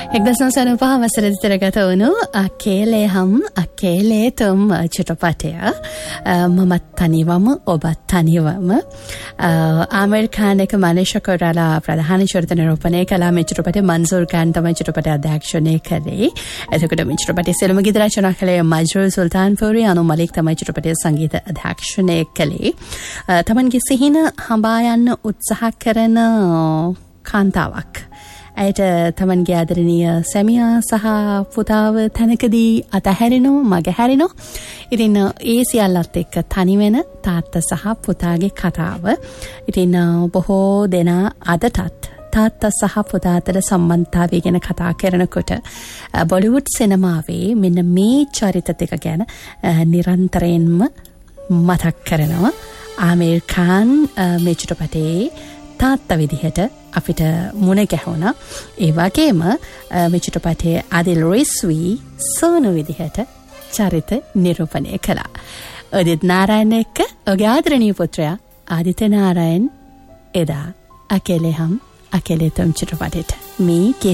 1995 වසරේ ඉතරගත වුණු අකේලේ හම් අකේලේ තුම් චිත්‍රපටය මමත් තනිවම ඔබත් තනිවම ආමිර් खान එක මනීෂා කොයිරාලා ප්‍රධාන චරිත නිරූපණය කළා. මේ චිත්‍රපටයේ මන්සූර් खान තමයි චිත්‍රපටය අධ්‍යක්ෂණය කළේ. එතකොට මේ චිත්‍රපටයේ සියලුම ගීත රචනා කළේ මජ්රුල් සුල්තාන්පුරි, අනු මලික් තමයි චිත්‍රපටයේ සංගීත අධ්‍යක්ෂණය කළේ. තමන්ගේ සිහින හඹා යන්න උත්සාහ කරන කාන්තාවක්. ඇයට තමන්ගේ ආදරණීය සැමියා සහ පුතාව තැනකදී අතහැරෙනවා, මගහැරෙනවා. ඉතින් ඒ සියල්ලත් එක්ක තනි වෙන තාත්තා සහ පුතාගේ කතාව. ඉතින් බොහෝ දෙනා අදටත් තාත්තා සහ පුතා අතර සම්බන්ධතාවය ගැන කතා කරනකොට බොලිවුඩ් සිනමාවේ මෙන්න මේ චරිත දෙක ගැන නිරන්තරයෙන්ම මතක් කරනවා. ආමිර් खान මේ චිත්‍රපටයේ තාත්තා විදිහට අපිට මුණ ගැහුණා. ඒ වගේම මේ චිත්‍රපටයේ ආදිල් රිස්වි සෝනු විදිහට චරිත නිරූපණය කළා. උදිත් නාරායන එක්ක ඔහුගේ ආදරණීය පුත්‍රයා ආදිත්‍ය නාරායන් එදා අකේලේ හම් අකේලේ තුම් චිත්‍රපටයට මේ